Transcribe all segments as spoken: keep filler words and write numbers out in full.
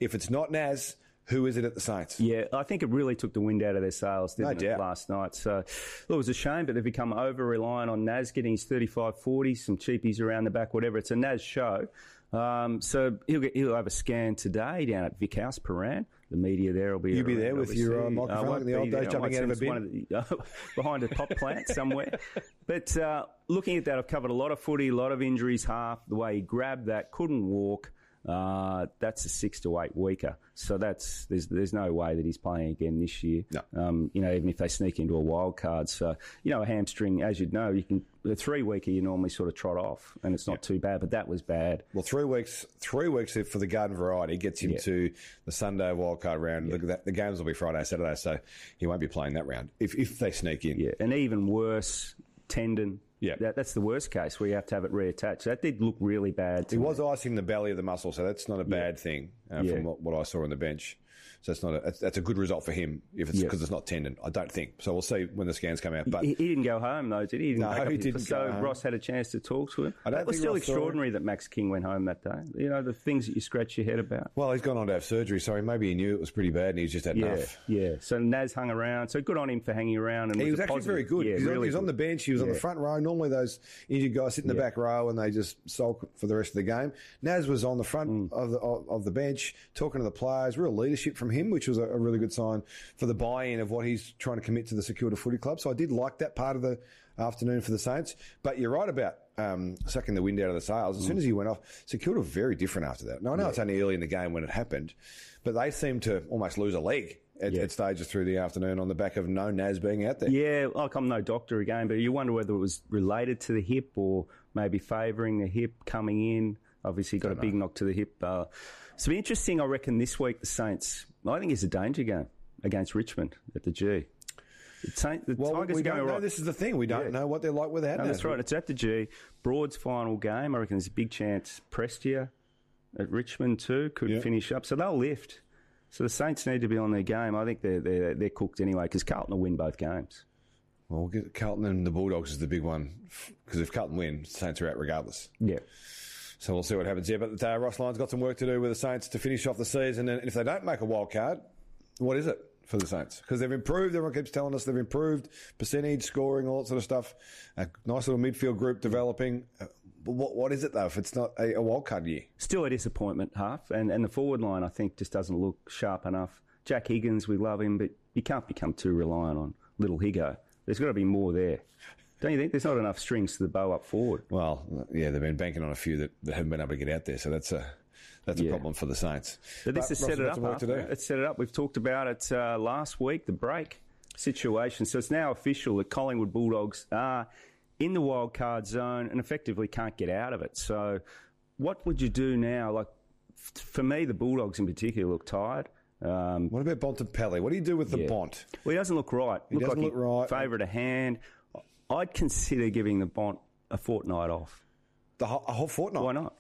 if it's not Naz, who is it at the Saints? Yeah, I think it really took the wind out of their sails, didn't No it, doubt. last night? So, look, it was a shame, but they've become over-reliant on Naz getting his thirty-five forty, some cheapies around the back, whatever. It's a Naz show. Um, so he'll get, he'll have a scan today down at Vic House, Paran. The media there will be... You'll be around, there with obviously. your uh, microphone, I like in the old there. days, I jumping might out of a send bin? one of the, uh, behind a pot plant somewhere. But uh, looking at that, I've covered a lot of footy, a lot of injuries, half. The way he grabbed that, couldn't walk. Uh, that's a six to eight weeker. So that's there's there's no way that he's playing again this year. No. Um, you know, even if they sneak into a wild card. So, you know, a hamstring, as you'd know, you can the three weeker you normally sort of trot off, and it's not Yeah. too bad. But that was bad. Well, three weeks, three weeks for the Garden Variety gets him Yeah. to the Sunday wildcard round. Yeah. Look at that. The games will be Friday, Saturday, so he won't be playing that round if if they sneak in. Yeah, and even worse, tendon. Yeah. That, that's the worst case where you have to have it reattached. That did look really bad. To He me. was icing the belly of the muscle, so that's not a bad Yeah. thing uh, Yeah. from what, what I saw on the bench. So that's not a, that's, that's a good result for him if it's Yeah. because it's not tendon. I don't think so. We'll see when the scans come out. But He, he didn't go home, though, did he? He didn't No, make up he his- didn't So go home. Ross had a chance to talk to him. I don't It was think still Ross saw extraordinary that Max King went home that day. You know, the things that you scratch your head about. well, he's gone on to have surgery, so maybe he knew it was pretty bad and he's just had Yeah, enough. yeah. So Naz hung around. So good on him for hanging around. And He was a actually positive- very good. Yeah, he was, on, really he was on good. the bench. He was on the Yeah. front row. Normally those injured guys sit in the Yeah. back row and they just sulk for the rest of the game. Naz was on the front Mm. of, the, of, of the bench talking to the players. Real leadership from him, which was a, a really good sign for the buy-in of what he's trying to commit to the Security Footy Club. So I did like that part of the afternoon for the Saints. But you're right about um, sucking the wind out of the sails. As soon as he went off, Security were very different after that. Now, I know Yeah. it's only early in the game when it happened, but they seemed to almost lose a leg at, Yeah. at stages through the afternoon on the back of no Naz being out there. Yeah, like I'm no doctor again, but you wonder whether it was related to the hip or maybe favouring the hip coming in. Obviously, got a big knock to the hip. Uh, so it'll be interesting, I reckon, this week, the Saints, I think it's a danger game against Richmond at the G. The, Saint, the Well, Tigers we are going don't know. right. This is the thing. We don't Yeah. know what they're like without No, Naz. that's right. It's at the G. Broad's final game. I reckon there's a big chance Prestia at Richmond too could Yeah. finish up. So they'll lift. So the Saints need to be on their game. I think they're they're, they're cooked anyway because Carlton will win both games. Well, we'll get Carlton and the Bulldogs is the big one because if Carlton win, Saints are out regardless. Yeah. So we'll see what happens there. But uh, Ross Lyon's got some work to do with the Saints to finish off the season. And if they don't make a wild card, what is it for the Saints? Because they've improved. Everyone keeps telling us they've improved. Percentage, scoring, all that sort of stuff. A nice little midfield group developing. Uh, But what, what is it, though, if it's not a, a wild card year? Still a disappointment, half. And, and the forward line, I think, just doesn't look sharp enough. Jack Higgins, we love him, but you can't become too reliant on little Higgo. There's got to be more there. Don't you think? There's not enough strings to the bow up forward. Well, yeah, they've been banking on a few that, that haven't been able to get out there. So that's a that's a Yeah. problem for the Saints. But this But has set Ross it has up. got some work to Arthur. do. It's set it up. We've talked about it uh, last week, the break situation. So it's now official that Collingwood Bulldogs are in the wild card zone and effectively can't get out of it. So what would you do now? Like, f- for me, the Bulldogs in particular look tired. Um, What about Bontempelli? What do you do with the yeah. Bont? Well, he doesn't look right. He doesn't like look right. Favourite a hand. I'd consider giving the Bont a fortnight off. The whole, a whole fortnight? Why not?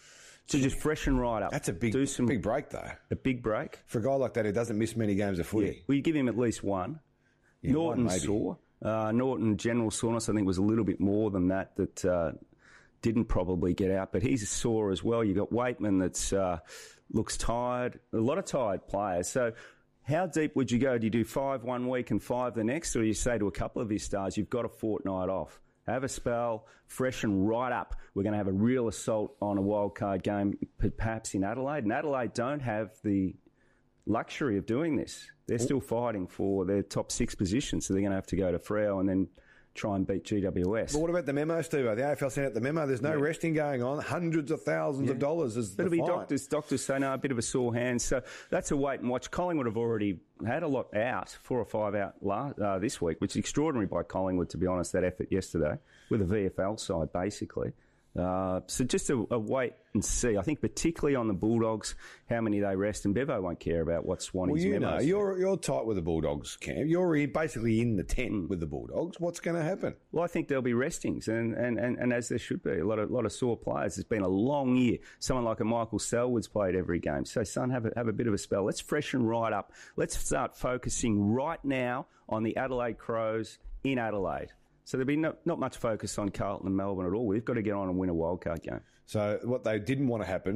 To just freshen right up. That's a big, do some, big break, though. A big break. For a guy like that who doesn't miss many games of footy. Yeah. Well, you give him at least one. Yeah, Norton one maybe. sore. Uh, Norton, general soreness, I think, was a little bit more than that, that uh, didn't probably get out. But he's sore as well. You've got Waitman that uh, looks tired. A lot of tired players. So how deep would you go? Do you do five one week and five the next? Or do you say to a couple of his stars, you've got a fortnight off? Have a spell, freshen right up. We're going to have a real assault on a wild card game, perhaps in Adelaide. And Adelaide don't have the luxury of doing this. They're still fighting for their top six positions, so they're going to have to go to Freo and then try and beat G W S. But what about the memo, Steve? The A F L sent out the memo. There's no Yeah. resting going on. Hundreds of thousands Yeah. of dollars is But the it'll be fine. doctors. Doctors say, no, a bit of a sore hand. So that's a wait and watch. Collingwood have already had a lot out, four or five out last, uh, this week, which is extraordinary by Collingwood, to be honest, that effort yesterday, with a V F L side, basically. Uh, so just a, a wait and see. I think particularly on the Bulldogs, how many they rest, and Bevo won't care about what Swanee's Well, you memos. know, you're you're tight with the Bulldogs, Cam. You're in, basically in the tent with the Bulldogs. What's going to happen? Well, I think there'll be restings, and, and, and, and as there should be. A lot of lot of sore players. It's been a long year. Someone like a Michael Selwood's played every game. So, son, have a, have a bit of a spell. Let's freshen right up. Let's start focusing right now on the Adelaide Crows in Adelaide. So there'll be no, not much focus on Carlton and Melbourne at all. We've got to get on and win a wildcard game. So what they didn't want to happen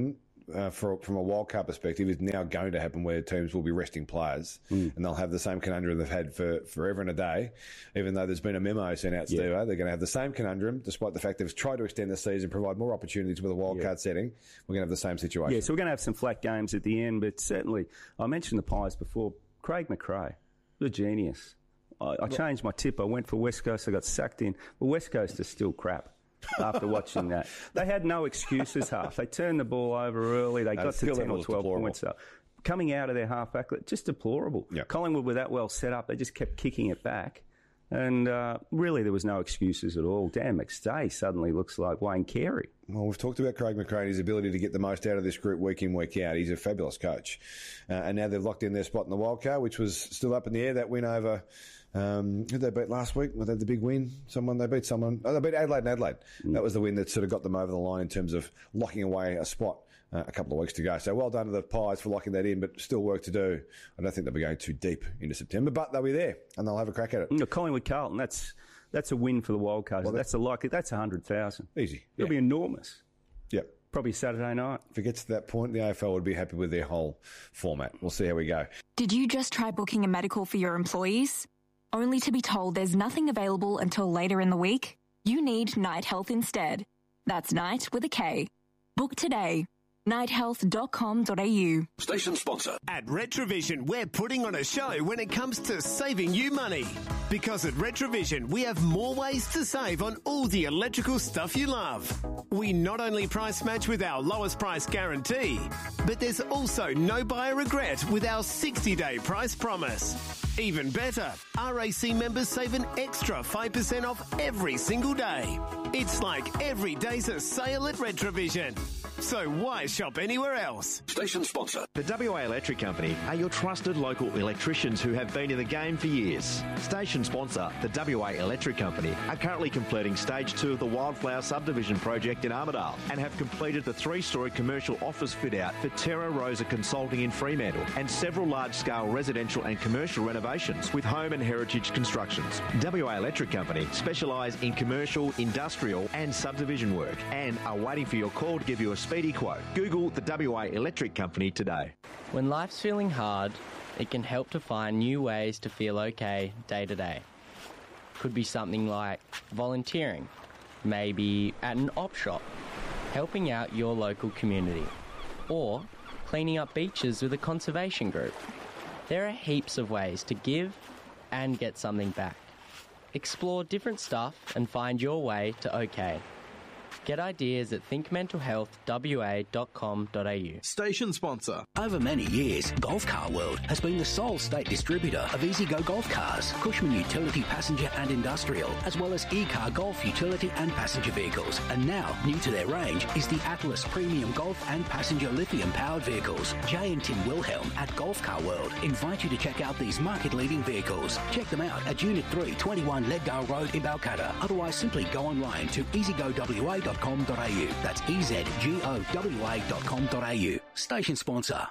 uh, for, from a wildcard perspective is now going to happen where teams will be resting players mm. and they'll have the same conundrum they've had for forever and a day, even though there's been a memo sent out, Steve. Yeah. They're going to have the same conundrum, despite the fact they've tried to extend the season, provide more opportunities with a wildcard yeah. setting. We're going to have the same situation. Yeah, so we're going to have some flat games at the end, but certainly, I mentioned the Pies before. Craig McRae, the genius. I, I changed my tip. I went for West Coast. I got sucked in. Well, West Coast is still crap. After watching that, they had no excuses. Half they turned the ball over early. They got to ten or twelve deplorable. points up. Coming out of their halfback, just deplorable. Yep. Collingwood were that well set up. They just kept kicking it back, and uh, really there was no excuses at all. Dan McStay suddenly looks like Wayne Carey. Well, we've talked about Craig McRae and his ability to get the most out of this group week in, week out. He's a fabulous coach, uh, and now they've locked in their spot in the wildcard, which was still up in the air. That win over. Um, who did they beat last week? They had the big win. Someone they beat someone. Oh, they beat Adelaide and Adelaide. Mm. That was the win that sort of got them over the line in terms of locking away a spot uh, a couple of weeks to go. So well done to the Pies for locking that in, but still work to do. I don't think they'll be going too deep into September, but they'll be there and they'll have a crack at it. No, Collingwood Carlton. That's that's a win for the Wildcards. Well, that's a like that's a hundred thousand. Easy. It'll yeah. be enormous. Yep. Probably Saturday night. If it gets to that point, the A F L would be happy with their whole format. We'll see how we go. Did you just try booking a medical for your employees? Only to be told there's nothing available until later in the week? You need Night Health instead. That's Night with a K. Book today. night health dot com dot a u. Station sponsor. At Retrovision, we're putting on a show when it comes to saving you money. Because at Retrovision, we have more ways to save on all the electrical stuff you love. We not only price match with our lowest price guarantee, but there's also no buyer regret with our sixty-day price promise. Even better, R A C members save an extra five percent off every single day. It's like every day's a sale at Retrovision. So why shop anywhere else? Station sponsor. The W A Electric Company are your trusted local electricians who have been in the game for years. Station sponsor, the W A Electric Company, are currently completing stage two of the Wildflower subdivision project in Armidale and have completed the three-storey commercial office fit-out for Terra Rosa Consulting in Fremantle and several large-scale residential and commercial renovations with home and heritage constructions. W A Electric Company specialise in commercial, industrial and subdivision work and are waiting for your call to give you a speedy quote. Google the W A Electric Company today. When life's feeling hard, it can help to find new ways to feel okay day to day. Could be something like volunteering, maybe at an op shop, helping out your local community, or cleaning up beaches with a conservation group. There are heaps of ways to give and get something back. Explore different stuff and find your way to okay. Get ideas at think mental health w a dot com dot a u. Station sponsor. Over many years, Golf Car World has been the sole state distributor of EasyGo Golf Cars, Cushman Utility Passenger and Industrial, as well as E-Car Golf Utility and Passenger Vehicles. And now, new to their range is the Atlas Premium Golf and Passenger Lithium-powered vehicles. Jay and Tim Wilhelm at Golf Car World invite you to check out these market-leading vehicles. Check them out at Unit three, twenty-one Leddale Road in Balcatta. Otherwise, simply go online to easygo w a dot com dot a u. That's e z g o w a dot com dot a u. Station sponsor.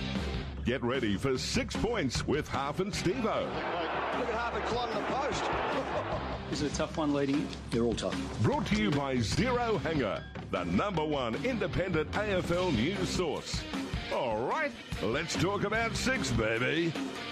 Get ready for six points with Half and Steve-O. Look at Harvey climbing the post. Is it a tough one leading in? They're all tough. Brought to you by Zero Hanger, the number one independent A F L news source. All right, let's talk about six, baby.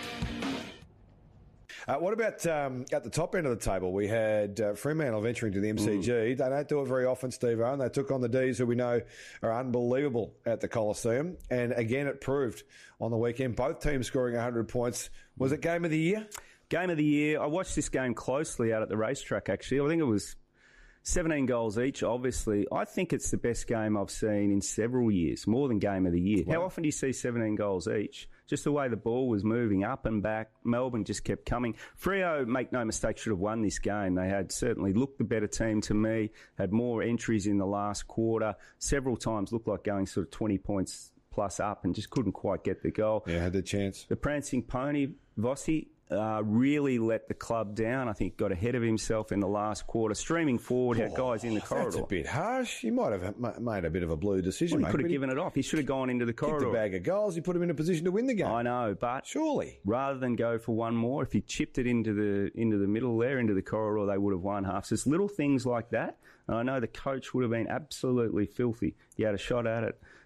Uh, what about um, at the top end of the table? We had uh, Fremantle venturing to the M C G. Mm. They don't do it very often, Steve Owen. They took on the D's, who we know are unbelievable at the Coliseum. And again, it proved on the weekend. Both teams scoring one hundred points. Was it game of the year? Game of the year. I watched this game closely out at the racetrack, actually. I think it was seventeen goals each, obviously. I think it's the best game I've seen in several years, more than game of the year. Wow. How often do you see seventeen goals each? Just the way the ball was moving up and back. Melbourne just kept coming. Freo, make no mistake, should have won this game. They had certainly looked the better team to me, had more entries in the last quarter, several times looked like going sort of twenty points plus up and just couldn't quite get the goal. Yeah, had the chance. The prancing pony, Vossi, Uh, really let the club down. I think got ahead of himself in the last quarter. Streaming forward, had oh, guys in the corridor. That's a bit harsh. He might have made a bit of a blue decision. Well, he mate, could have given he, it off. He should have gone into the corridor. Kicked a bag of goals. He put him in a position to win the game. I know, but surely, rather than go for one more, if he chipped it into the into the middle there, into the corridor, they would have won half. So it's little things like that. And I know the coach would have been absolutely filthy. He had a shot at it.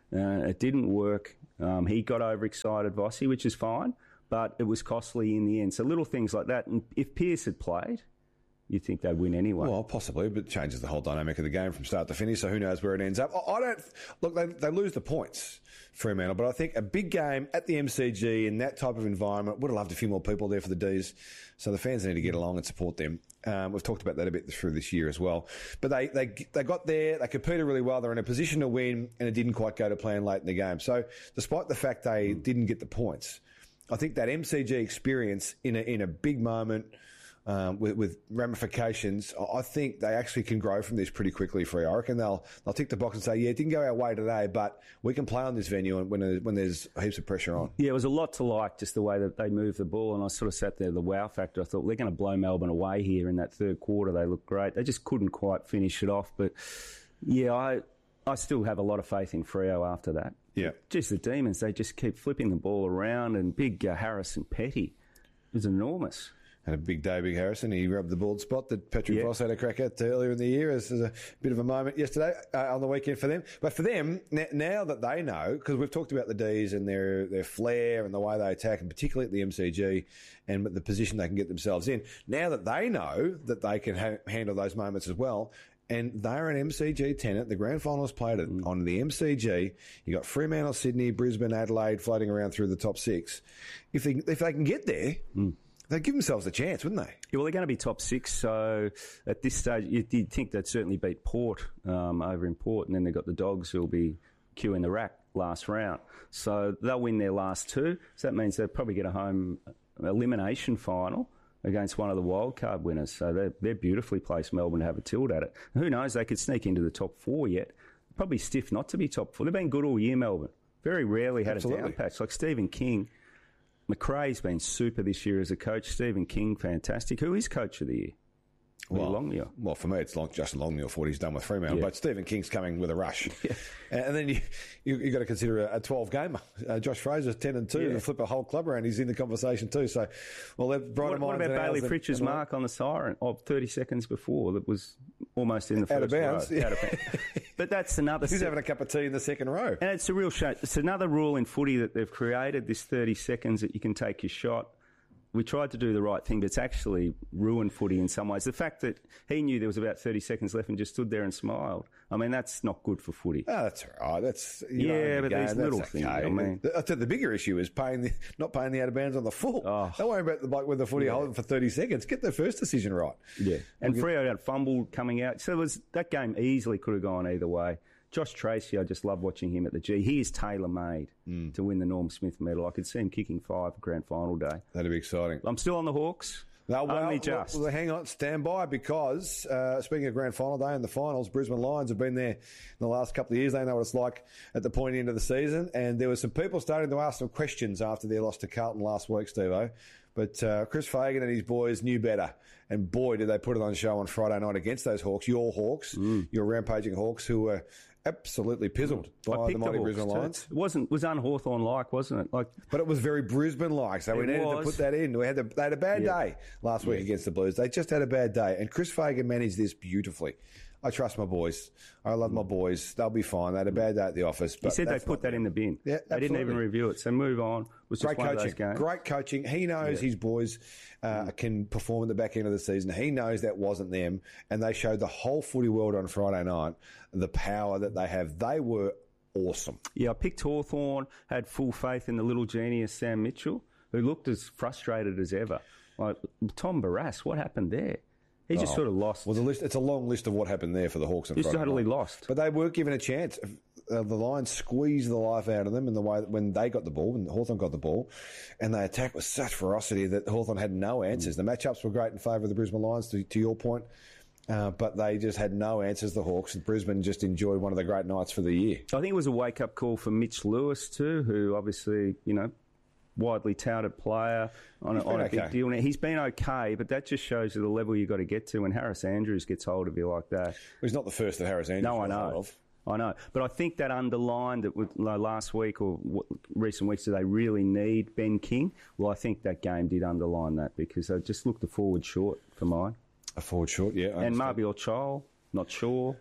Uh, it didn't work. Um, he got overexcited, Vossi, which is fine, but it was costly in the end. So little things like that. And if Pearce had played, you'd think they'd win anyway. Well, possibly, but it changes the whole dynamic of the game from start to finish, so who knows where it ends up. I don't... Look, they, they lose the points, Fremantle, but I think a big game at the M C G in that type of environment, would have loved a few more people there for the D's, so the fans need to get along and support them. Um, we've talked about that a bit through this year as well. But they, they, they got there, they competed really well, they're in a position to win, and it didn't quite go to plan late in the game. So despite the fact they mm. didn't get the points, I think that M C G experience in a, in a big moment... Um, with, with ramifications, I think they actually can grow from this pretty quickly for you. I reckon they'll they'll tick the box and say, yeah, it didn't go our way today, but we can play on this venue when when there's heaps of pressure on. Yeah, it was a lot to like, just the way that they moved the ball, and I sort of sat there, the wow factor. I thought, well, they're going to blow Melbourne away here in that third quarter. They looked great. They just couldn't quite finish it off. But, yeah, I I still have a lot of faith in Freo after that. Yeah. Just the Demons, they just keep flipping the ball around, and big uh, Harrison Petty was enormous. Had a big day, Big Harrison. He rubbed the bald spot that Patrick yeah. Ross had a crack at earlier in the year. As a bit of a moment yesterday uh, on the weekend for them. But for them, n- now that they know, because we've talked about the D's and their their flair and the way they attack, and particularly at the M C G and the position they can get themselves in, now that they know that they can ha- handle those moments as well, and they're an M C G tenant. The grand finals played it mm. on the M C G. You got Fremantle, Sydney, Brisbane, Adelaide floating around through the top six. If they, if they can get there... Mm. They'd give themselves a chance, wouldn't they? Yeah, well, they're going to be top six, so at this stage, you'd, you'd think they'd certainly beat Port um, over in Port, and then they've got the Dogs who'll be queuing the rack last round. So they'll win their last two, so that means they'll probably get a home elimination final against one of the wildcard winners. So they're, they're beautifully placed, Melbourne, to have a tilt at it. And who knows, they could sneak into the top four yet. Probably stiff not to be top four. They've been good all year, Melbourne. Very rarely had Absolutely. a down patch. Like Stephen King... McRae's been super this year as a coach. Stephen King, fantastic. Who is coach of the year? Well, Longmuir. Well, for me, it's long, Justin Longmuir for what he's done with Fremantle. Yeah. But Stephen King's coming with a rush. Yeah. And then you, you, you've got to consider a twelve-gamer. Uh, Josh Fraser's ten and two yeah. to flip a whole club around. He's in the conversation too. So, well, they've brought what, what about Bailey Fritch's mark on the siren of thirty seconds before that was almost in the out first of bounds. row? Yeah. Out of bounds. But that's another... He's having a cup of tea in the second row. And it's a real shame. It's another rule in footy that they've created, this thirty seconds that you can take your shot. We tried to do the right thing, but it's actually ruined footy in some ways. The fact that he knew there was about thirty seconds left and just stood there and smiled, I mean, that's not good for footy. Oh, that's all right. That's you yeah, know, but game, these little things. Okay. I mean, the, the, the bigger issue is paying the, not paying the out of bounds on the full. Oh. Don't worry about the bloke with the footy yeah. holding for thirty seconds. Get the first decision right. Yeah, and we'll Freo had fumble coming out, so it was that game easily could have gone either way. Josh Tracy, I just love watching him at the G. He is tailor-made mm. to win the Norm Smith medal. I could see him kicking five for grand final day. That'd be exciting. I'm still on the Hawks. No, well, Only just. Well, hang on, stand by, because uh, speaking of grand final day and the finals, Brisbane Lions have been there in the last couple of years. They know what it's like at the point end of the season, and there were some people starting to ask some questions after their loss to Carlton last week, Steve-O. But uh, Chris Fagan and his boys knew better. And boy, did they put it on show on Friday night against those Hawks, your Hawks, mm. your rampaging Hawks, who were absolutely pizzled by the mighty Brisbane Lions. It wasn't was un-Hawthorn-like, wasn't it? Like, but it was very Brisbane-like, so we needed was. to put that in. We had the, they had a bad yeah. day last week yeah. against the Blues. They just had a bad day, and Chris Fagan managed this beautifully. I trust my boys. I love my boys. They'll be fine. They had a bad day at the office. But he said they put that in the bin. Yeah, they didn't even review it. So move on. It was just Great one coaching. Of those games. Great coaching. He knows yeah. his boys uh, mm. can perform at the back end of the season. He knows that wasn't them, and they showed the whole footy world on Friday night the power that they have. They were awesome. Yeah, I picked Hawthorn, had full faith in the little genius Sam Mitchell, who looked as frustrated as ever. Like Tom Barrass, what happened there? He just oh. sort of lost. Well, the list, it's a long list of what happened there for the Hawks. He's totally night. lost. But they were given a chance. Uh, the Lions squeezed the life out of them in the way that when they got the ball, when Hawthorn got the ball, and they attacked with such ferocity that Hawthorn had no answers. Mm. The matchups were great in favour of the Brisbane Lions, to, to your point, uh, but they just had no answers, the Hawks. And Brisbane just enjoyed one of the great nights for the year. I think it was a wake-up call for Mitch Lewis too, who obviously, you know, widely touted player on, a, on a okay. big deal. Now, he's been okay, but that just shows you the level you've got to get to when Harris Andrews gets hold of you like that. Well, he's not the first that Harris Andrews no, I got know. hold of. I know. But I think that underlined that with, like, last week or what, recent weeks, do they really need Ben King? Well, I think that game did underline that because they just looked a forward short for mine. A forward short, yeah. I and Mabior Chol, not sure.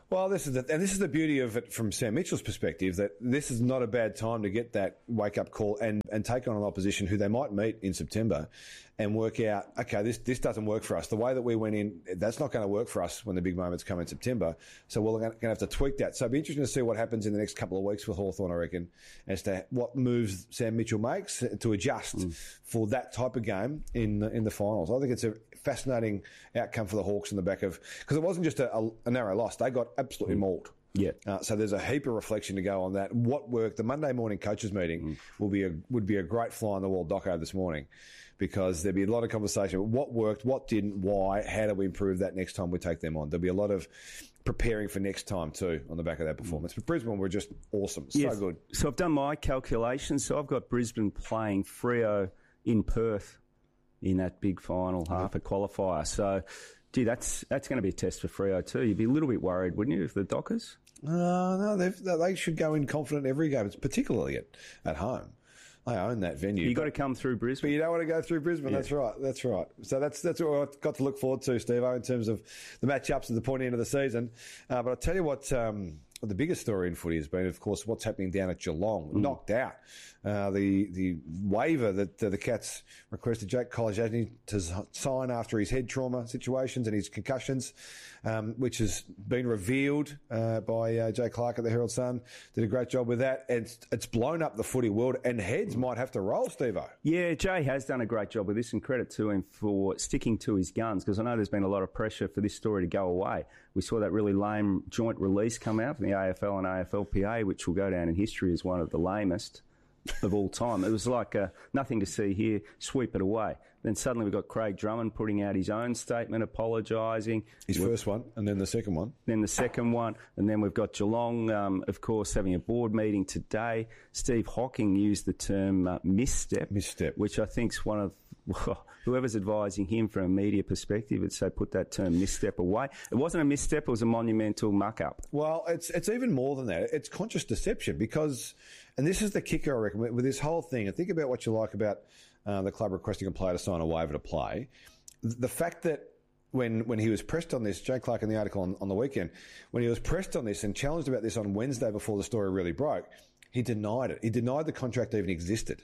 Well, this is the, and this is the beauty of it from Sam Mitchell's perspective, that this is not a bad time to get that wake-up call and, and take on an opposition who they might meet in September and work out, okay, this, this doesn't work for us. The way that we went in, that's not going to work for us when the big moments come in September. So we're going to have to tweak that. So it'll be interesting to see what happens in the next couple of weeks with Hawthorn, I reckon, as to what moves Sam Mitchell makes to adjust mm. for that type of game in the, in the finals. I think it's a fascinating outcome for the Hawks in the back of, because it wasn't just a, a, a narrow loss. They got absolutely mm. mauled. Yeah. Uh, so there's a heap of reflection to go on that. What worked? The Monday morning coaches meeting mm. will be a, would be a great fly on the wall doco this morning, because there'll be a lot of conversation about what worked, what didn't, why, how do we improve that next time we take them on. There'll be a lot of preparing for next time too on the back of that performance. But Brisbane were just awesome. So yes. good. So I've done my calculations. So I've got Brisbane playing Freo in Perth in that big final half, a qualifier. So, gee, that's that's going to be a test for Freo too. You'd be a little bit worried, wouldn't you, if the Dockers? Uh, no, they've, they should go in confident every game, particularly at, at home. They own that venue. You got to come through Brisbane. But you don't want to go through Brisbane. Yeah. That's right. That's right. So that's that's what I've got to look forward to, Steve-O, in terms of the matchups at the point end of the season. Uh, but I'll tell you what, um, the biggest story in footy has been, of course, what's happening down at Geelong. Mm. Knocked out. Uh, the the waiver that uh, the Cats requested Jake Kolajasny to sign after his head trauma situations and his concussions, um, which has been revealed uh, by uh, Jay Clark at the Herald Sun. Did a great job with that. And it's, it's blown up the footy world, and heads mm. might have to roll, Steve-O. Yeah, Jay has done a great job with this, and credit to him for sticking to his guns, because I know there's been a lot of pressure for this story to go away. We saw that really lame joint release come out from the A F L and A F L P A, which will go down in history as one of the lamest of all time. It was like uh, nothing to see here, sweep it away. Then suddenly we've got Craig Drummond putting out his own statement, apologising. His we've, first one, and then the second one. Then the second one, and then we've got Geelong, um, of course, having a board meeting today. Steve Hocking used the term uh, misstep, misstep, which I think's one of well, whoever's advising him from a media perspective would say put that term misstep away. It wasn't a misstep; it was a monumental muck-up. Well, it's it's even more than that. It's conscious deception because, and this is the kicker, I reckon, with this whole thing. And think about what you like about uh, the club requesting a player to sign a waiver to play. The fact that when when he was pressed on this, Jay Clark in the article on, on the weekend, when he was pressed on this and challenged about this on Wednesday before the story really broke, he denied it. He denied the contract even existed.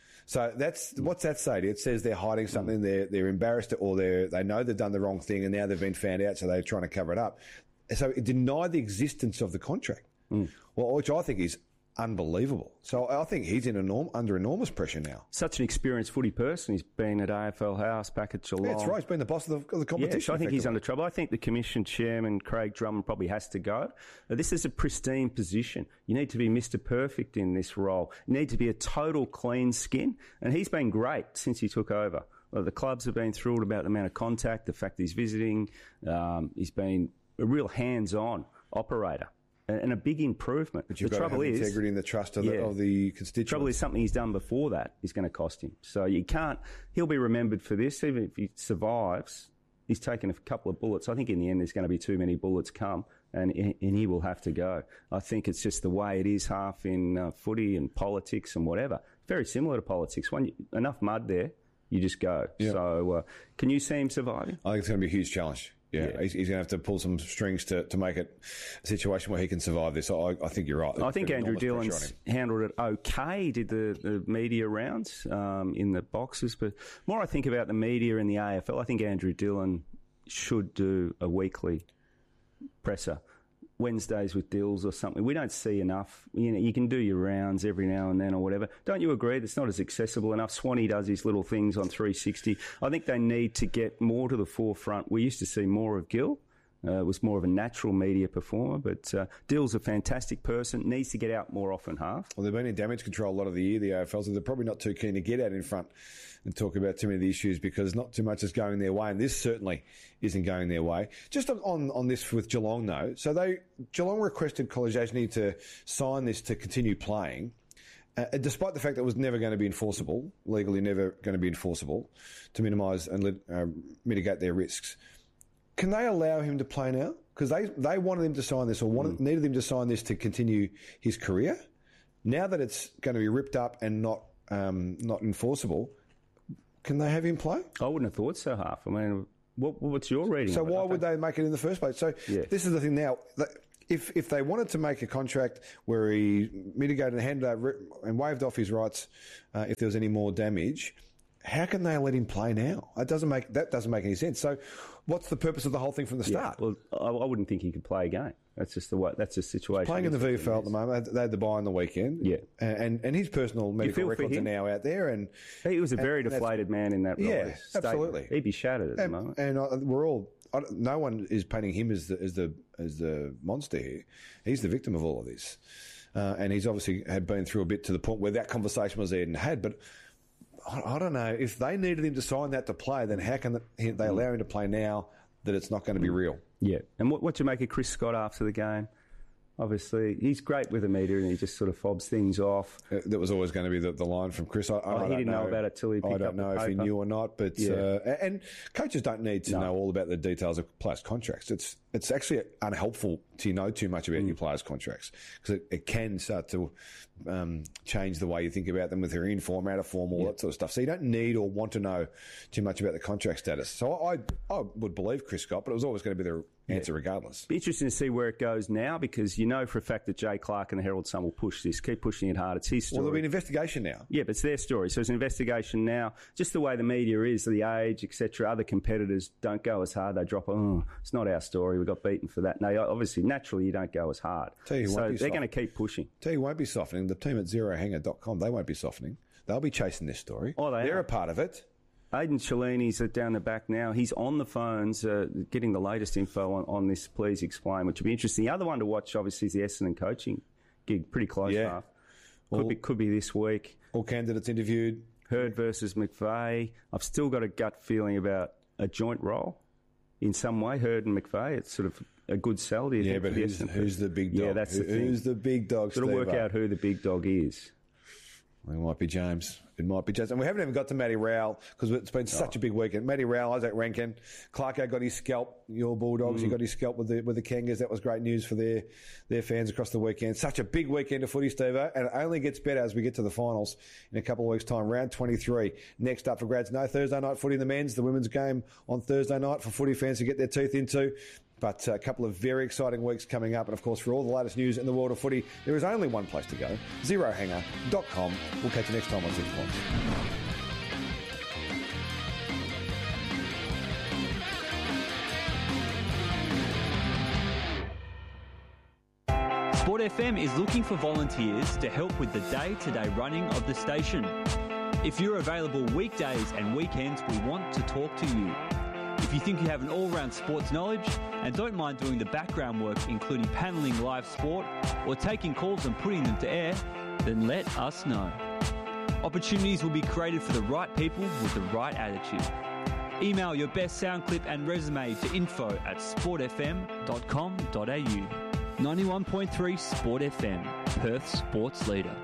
So that's what's that say? It says they're hiding something. They're they're embarrassed, or they they know they've done the wrong thing, and now they've been found out, so they're trying to cover it up. So it denied the existence of the contract, mm. well, which I think is unbelievable. So I think he's in enorm- under enormous pressure now. Such an experienced footy person. He's been at A F L House, back at Geelong. Yeah, that's right. He's been the boss of the, of the competition. Yeah, so I think he's under trouble. I think the Commission Chairman, Craig Drummond, probably has to go. Now, this is a pristine position. You need to be Mister Perfect in this role. You need to be a total clean skin. And he's been great since he took over. Well, the clubs have been thrilled about the amount of contact, the fact he's visiting. Um, he's been a real hands-on operator. And a big improvement. But you've the got trouble to have is, integrity in the trust of, yeah, the, of the constituents. The trouble is something he's done before that is going to cost him. So you can't, he'll be remembered for this. Even if he survives, he's taken a couple of bullets. I think in the end there's going to be too many bullets come, and, and he will have to go. I think it's just the way it is, half in uh, footy and politics and whatever. Very similar to politics. When you, enough mud there, you just go. Yeah. So uh, can you see him surviving? I think it's going to be a huge challenge. Yeah, yeah. He's, he's going to have to pull some strings to, to make it a situation where he can survive this. I, I think you're right. I think Andrew Dillon's handled it okay, did the, the media rounds um, in the boxes. But more I think about the media in the A F L, I think Andrew Dillon should do a weekly presser. Wednesdays with Dills or something. We don't see enough. You know, you can do your rounds every now and then or whatever. Don't you agree? That's not as accessible enough. Swanee does his little things on three sixty. I think they need to get more to the forefront. We used to see more of Gill. Uh, was more of a natural media performer, but uh, Dill's a fantastic person, needs to get out more often, half. Well, they've been in damage control a lot of the year, the A F L, so they're probably not too keen to get out in front and talk about too many of the issues because not too much is going their way, and this certainly isn't going their way. Just on, on this with Geelong, though, so they Geelong requested Kolajasny to sign this to continue playing, uh, despite the fact that it was never going to be enforceable, legally never going to be enforceable, to minimise and uh, mitigate their risks. Can they allow him to play now? Because they, they wanted him to sign this or wanted, mm. needed him to sign this to continue his career. Now that it's going to be ripped up and not um, not enforceable, can they have him play? I wouldn't have thought so, half. I mean, what, what's your reading? So why would they make it in the first place? So yeah. This is the thing now. if if they wanted to make a contract where he mitigated and handed over and waived off his rights uh, if there was any more damage, how can they let him play now? That doesn't make that doesn't make any sense. So, what's the purpose of the whole thing from the start? Yeah, well, I, I wouldn't think he could play a game. That's just the way. That's the situation. Playing in the V F L at the moment, they had the bye on the weekend. Yeah, and and his personal medical records are now out there. And he was a very and, deflated man in that role. Yeah, absolutely. He'd be shattered at and, the moment. And uh, we're all. I, no one is painting him as the as the as the monster here. He's the victim of all of this, uh, and he's obviously had been through a bit to the point where that conversation was even had. But I, I don't know if they needed him to sign that to play. Then how can they, they allow him to play now that it's not going to be real? Yeah, and what what do you make of Chris Scott after the game? Obviously, he's great with the media and he just sort of fobs things off. Uh, that was always going to be the, the line from Chris. I, I oh, don't he didn't know, know about it till he picked up I don't know the if he knew or not, but yeah. uh, and coaches don't need to no. know all about the details of players' contracts. It's it's actually unhelpful to know too much about mm. your players' contracts because it, it can start to um, change the way you think about them with their in form, out of form, all yeah. that sort of stuff. So you don't need or want to know too much about the contract status. So I I would believe Chris Scott, but it was always going to be the answer yeah. regardless. Be interesting to see where it goes now because you know for a fact that Jay Clark and the Herald Sun will push this, keep pushing it hard. It's his story. Well, there'll be an investigation now. Yeah, but it's their story. So it's an investigation now. Just the way the media is, the age, et cetera. Other competitors don't go as hard. They drop, oh, it's not our story. We got beaten for that. No, obviously, naturally, you don't go as hard. Tell you so won't be they're going to keep pushing. Tell you won't be softening. The team at zero hanger dot com, they won't be softening. They'll be chasing this story. Oh, they They're are. a part of it. Aidan Cellini's down the back now. He's on the phones uh, getting the latest info on, on this. Please explain, which will be interesting. The other one to watch, obviously, is the Essendon coaching gig. Pretty close, yeah. half. Could all, be could be this week. All candidates interviewed. Hurd versus McVeigh. I've still got a gut feeling about a joint role in some way. Hurd and McVeigh. It's sort of a good sell. Do you yeah, think? but who's, who's the big dog? Yeah, that's Who, the thing. Who's the big dog? Got to work out who the big dog is. It might be James. It might be James. And we haven't even got to Matty Rowell because it's been such oh. a big weekend. Matty Rowell, Isaac Rankin, Clarko got his scalp. Your Bulldogs, mm. he got his scalp with the with the Kangas. That was great news for their their fans across the weekend. Such a big weekend of footy, Steve-o, and it only gets better as we get to the finals in a couple of weeks' time. Round twenty-three. Next up for grads, no Thursday night footy in the men's. The women's game on Thursday night for footy fans to get their teeth into. But a couple of very exciting weeks coming up. And, of course, for all the latest news in the world of footy, there is only one place to go, zero hanger dot com. We'll catch you next time on Six Points. Sport F M is looking for volunteers to help with the day-to-day running of the station. If you're available weekdays and weekends, we want to talk to you. If you think you have an all-round sports knowledge and don't mind doing the background work, including panelling live sport or taking calls and putting them to air, then let us know. Opportunities will be created for the right people with the right attitude. Email your best sound clip and resume to info at sport f m dot com dot a u. ninety-one point three Sport F M, Perth's sports leader.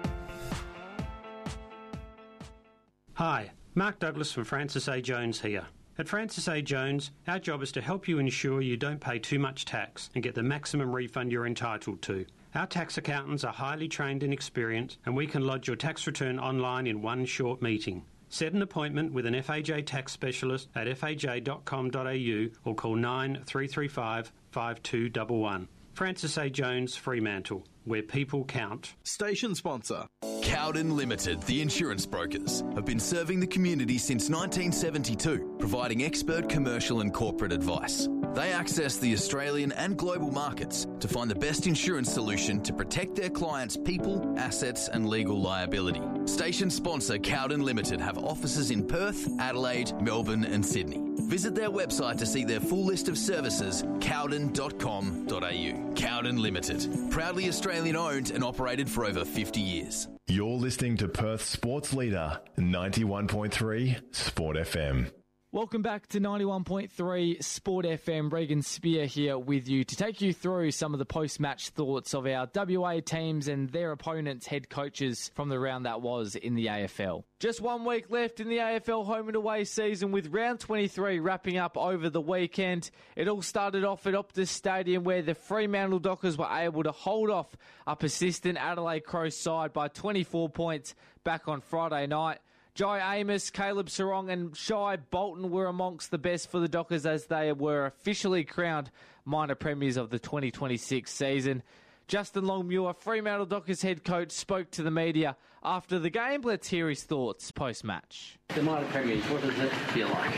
Hi, Mark Douglas from Francis A. Jones here. At Francis A. Jones, our job is to help you ensure you don't pay too much tax and get the maximum refund you're entitled to. Our tax accountants are highly trained and experienced, and we can lodge your tax return online in one short meeting. Set an appointment with an F A J tax specialist at f a j dot com dot a u or call nine three three five, five two one one. Francis A. Jones, Fremantle, where people count. Station sponsor. Cowden Limited, the insurance brokers, have been serving the community since nineteen seventy-two, providing expert commercial and corporate advice. They access the Australian and global markets to find the best insurance solution to protect their clients' people, assets and legal liability. Station sponsor Cowden Limited have offices in Perth, Adelaide, Melbourne and Sydney. Visit their website to see their full list of services, cowden dot com dot a u. Cowden Limited, proudly Australian owned and operated for over fifty years. You're listening to Perth's sports leader, ninety-one point three Sport F M. Welcome back to ninety-one point three Sport F M. Regan Spear here with you to take you through some of the post-match thoughts of our W A teams and their opponents' head coaches from the round that was in the A F L. Just one week left in the A F L home and away season with round twenty-three wrapping up over the weekend. It all started off at Optus Stadium where the Fremantle Dockers were able to hold off a persistent Adelaide Crows side by twenty-four points back on Friday night. Jai Amos, Caleb Sarong and Shai Bolton were amongst the best for the Dockers as they were officially crowned minor premiers of the twenty twenty-six season. Justin Longmuir, Fremantle Dockers head coach, spoke to the media after the game. Let's hear his thoughts post-match. The minor premiers, what does it feel like?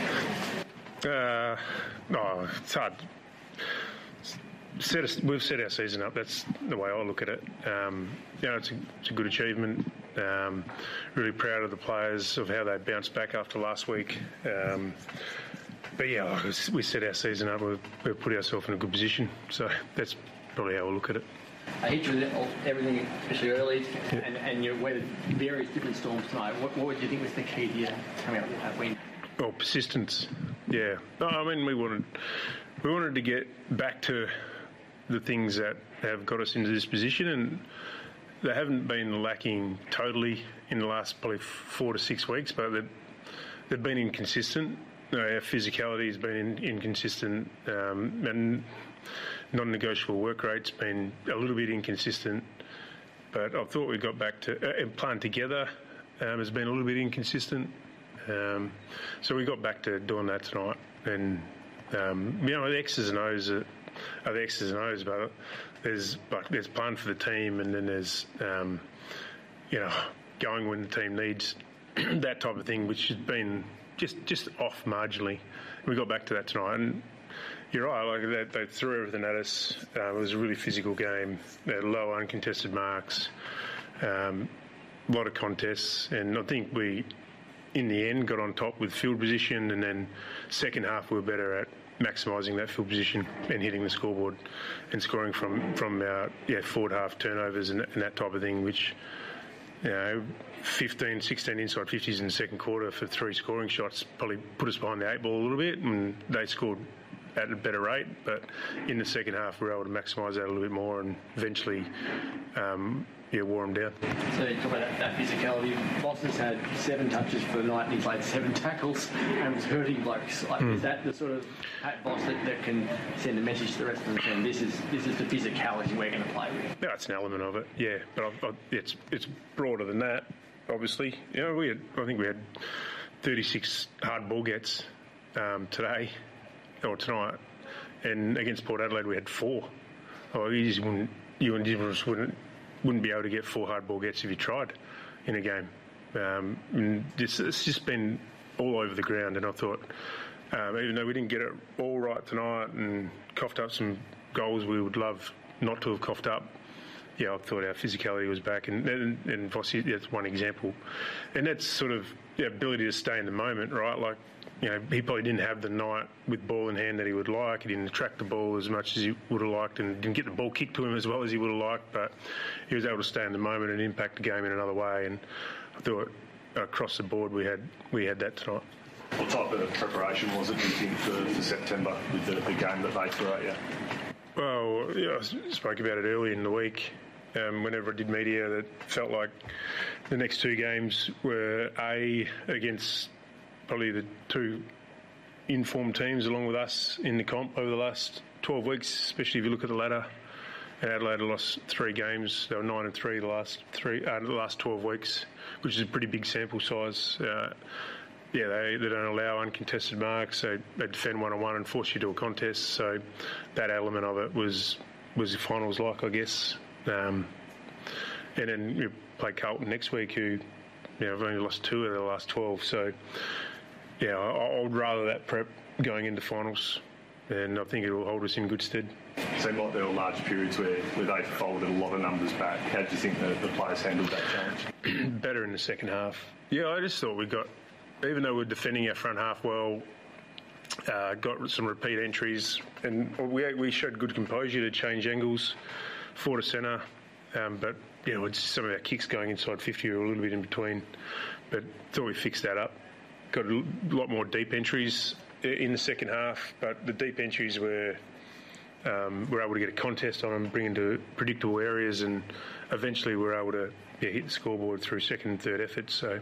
Uh, oh, it's hard. Set us, we've set our season up. That's the way I look at it. Um, you know, it's a, it's a good achievement. Um, really proud of the players of how they bounced back after last week. Um, but yeah, we set our season up. We've, we've put ourselves in a good position. So that's probably how I look at it. I hit you with everything, especially early, yeah. and, and you weathered various different storms tonight. What, what would you think was the key to you coming out with that win? Well, persistence. Yeah. No, I mean, we wanted we wanted to get back to the things that have got us into this position, and they haven't been lacking totally in the last probably four to six weeks, but they've, they've been inconsistent. You know, our physicality has been in, inconsistent, um, and non-negotiable work rate's been a little bit inconsistent. But I thought we got back to uh, playing together um, has been a little bit inconsistent. Um, so we got back to doing that tonight, and um, you know the X's and O's are, are the X's and O's, but there's like there's playing for the team, and then there's um, you know going when the team needs that type of thing, which has been just just off marginally. We got back to that tonight, and you're right. Like they, they threw everything at us. Uh, it was a really physical game. They had low uncontested marks, um, a lot of contests, and I think we, in the end, got on top with field position. And then second half, we were better at maximising that field position and hitting the scoreboard and scoring from from our yeah forward half turnovers and, and that type of thing, which you know fifteen, sixteen inside fifties in the second quarter for three scoring shots probably put us behind the eight ball a little bit, and they scored at a better rate, but in the second half we were able to maximise that a little bit more and eventually um, yeah, wore them down. So you talk about that, that physicality. Voss has had seven touches for the night and he's played seven tackles and was hurting blokes. Like, mm. Is that the sort of Pat Voss that, that can send a message to the rest of the team? This is this is the physicality we're going to play with. Yeah, it's an element of it, yeah, but I, I, it's it's broader than that, obviously. You know, we had, I think we had thirty-six hard ball gets um, today. Or tonight, and against Port Adelaide we had four. Oh, you just wouldn't, you and just wouldn't, wouldn't be able to get four hard ball gets if you tried in a game. Um, and this, it's just been all over the ground, and I thought, um, even though we didn't get it all right tonight and coughed up some goals we would love not to have coughed up, yeah, I thought our physicality was back, and and, and Vossi, that's one example, and that's sort of the ability to stay in the moment, right? Like. You know, he probably didn't have the night with ball in hand that he would like. He didn't attract the ball as much as he would have liked, and didn't get the ball kicked to him as well as he would have liked. But he was able to stay in the moment and impact the game in another way. And I thought across the board we had we had that tonight. What type of preparation was it, do you think, for, for September with the, the game that they threw at you? Well, yeah, I spoke about it early in the week. Um, whenever I did media, that felt like the next two games were A, against probably the two informed teams along with us in the comp over the last twelve weeks, especially if you look at the ladder. And Adelaide lost three games. They were nine and three the last three, uh, the last twelve weeks, which is a pretty big sample size. Uh, yeah, they, they don't allow uncontested marks. They, they defend one on one and force you to a contest. So that element of it was was the finals like, I guess. Um, and then you play Carlton next week, who you know, have only lost two of the last twelve. So. Yeah, I would rather that prep going into finals, and I think it will hold us in good stead. It seemed like there were large periods where, where they folded a lot of numbers back. How do you think the, the players handled that challenge? Better in the second half. Yeah, I just thought we got, even though we're defending our front half well, uh, got some repeat entries, and we we showed good composure to change angles, forward to centre, um, but you know, it's some of our kicks going inside fifty or a little bit in between, but thought we fixed that up. Got a lot more deep entries in the second half, but the deep entries were um, we're able to get a contest on them, bring into predictable areas, and eventually we're able to yeah, hit the scoreboard through second and third efforts. So,